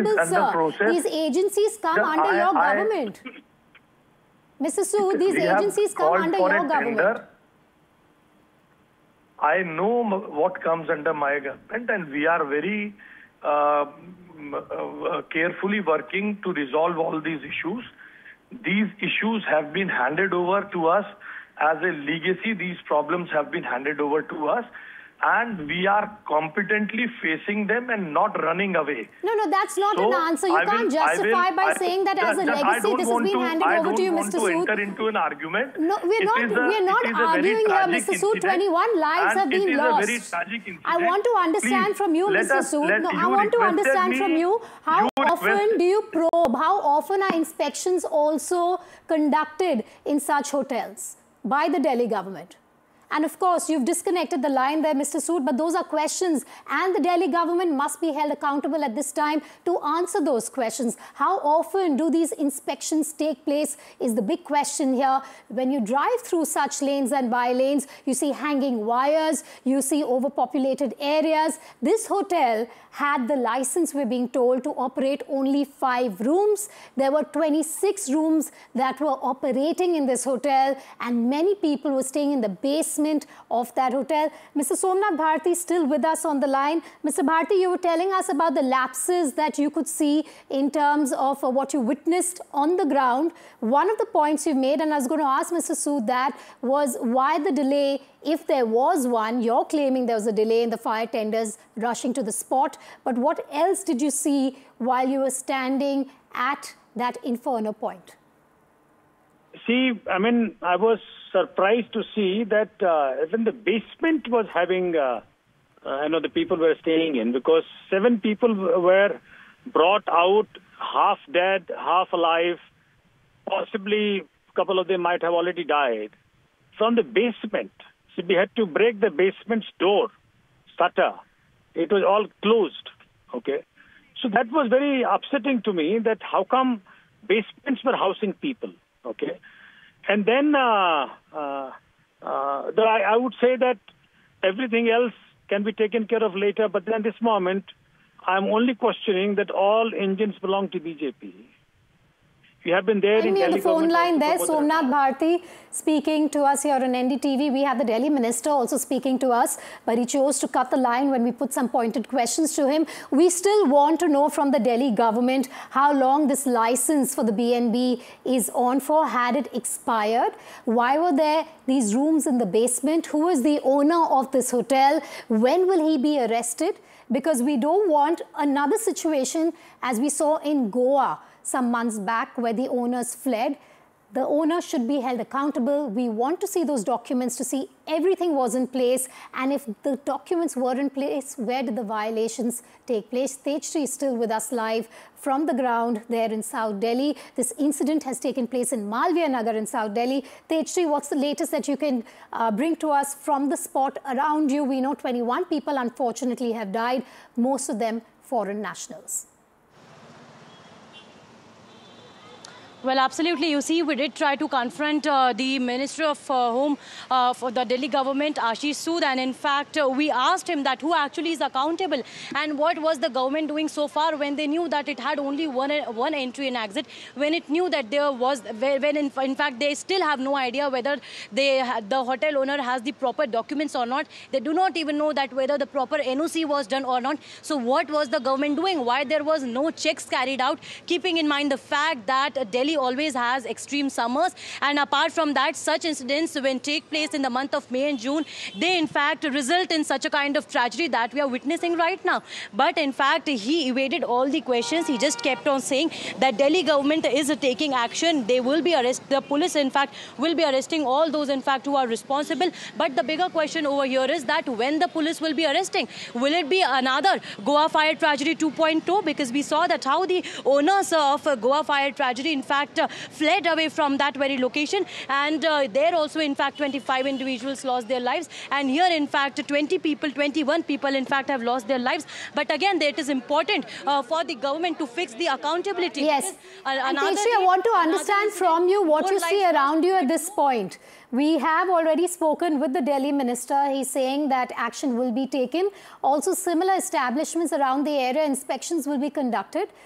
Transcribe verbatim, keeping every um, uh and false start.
accountable, under sir. process. These agencies come The, under I, your I, government. Mister Sood, these we agencies come under your government. Tender. I know what comes under my government, and we are very uh, uh, carefully working to resolve all these issues. These issues have been handed over to us as a legacy. These problems have been handed over to us, and we are competently facing them and not running away. No, no, that's not so an answer. You I can't will, justify will, by I, saying that as a legacy this has been to, handed I over to you, Mister Sood. I don't want to enter into an argument. No, we're it not. A, we're not arguing here, Mister Sood. twenty-one lives have been lost. Very tragic incident. I want to understand Please, from you, Mister Us, Sood. No, I you want to understand me, from you how you often do you probe? How often are inspections also conducted in such hotels by the Delhi government? And of course, you've disconnected the line there, Mister Sood, but those are questions, and the Delhi government must be held accountable at this time to answer those questions. How often do these inspections take place is the big question here. When you drive through such lanes and by lanes, you see hanging wires, you see overpopulated areas. This hotel had the license, we're being told, to operate only five rooms. There were twenty-six rooms that were operating in this hotel, and many people were staying in the basement of that hotel. Mister Somnath Bharti is still with us on the line. Mister Bharti, you were telling us about the lapses that you could see in terms of uh, what you witnessed on the ground. One of the points you made, and I was going to ask Mister Sood that, was why the delay, if there was one. You're claiming there was a delay in the fire tenders rushing to the spot. But what else did you see while you were standing at that inferno point? See, I mean, I was surprised to see that uh, even the basement was having, uh, uh, I know the people were staying in, because seven people were brought out, half dead, half alive. Possibly a couple of them might have already died. From the basement. So we had to break the basement's door, shutter. It was all closed, okay? So that was very upsetting to me, that how come basements were housing people, okay? And then uh, uh, uh, the, I, I would say that everything else can be taken care of later, but then at this moment, I'm only questioning that all engines belong to B J P. We have been there Join in me on Delhi the phone line there, government. Somnath Bharti speaking to us here on N D T V. We have the Delhi minister also speaking to us, but he chose to cut the line when we put some pointed questions to him. We still want to know from the Delhi government how long this license for the B and B is on for. Had it expired? Why were there these rooms in the basement? Who is the owner of this hotel? When will he be arrested? Because we don't want another situation as we saw in Goa some months back, where the owners fled. The owner should be held accountable. We want to see those documents to see everything was in place. And if the documents were in place, where did the violations take place? Tejasri is still with us live from the ground there in South Delhi. This incident has taken place in Malviya Nagar in South Delhi. Tejasri, what's the latest that you can uh, bring to us from the spot around you? We know twenty-one people unfortunately have died, most of them foreign nationals. Well, absolutely. You see, we did try to confront uh, the Minister of uh, Home uh, for the Delhi government, Ashish Sood, and in fact, uh, we asked him that who actually is accountable and what was the government doing so far when they knew that it had only one one entry and exit, when it knew that there was, when in, in fact they still have no idea whether they the hotel owner has the proper documents or not. They do not even know that whether the proper N O C was done or not. So what was the government doing? Why there was no checks carried out, keeping in mind the fact that uh, Delhi always has extreme summers, and apart from that, such incidents when take place in the month of May and June, they in fact result in such a kind of tragedy that we are witnessing right now. But in fact, he evaded all the questions. He just kept on saying that Delhi government is taking action. They will be arrested. The police in fact will be arresting all those in fact who are responsible. But the bigger question over here is that when the police will be arresting, will it be another Goa fire tragedy two point oh? Because we saw that how the owners of Goa fire tragedy in fact Uh, fled away from that very location, and uh, there also in fact twenty-five individuals lost their lives, and here in fact twenty people, twenty-one people in fact have lost their lives. But again, it is important uh, for the government to fix the accountability. Yes, uh, and Tejasri, I want to understand from you what you see around you at this point. We have already spoken with the Delhi minister. He's saying that action will be taken. Also, similar establishments around the area, inspections will be conducted.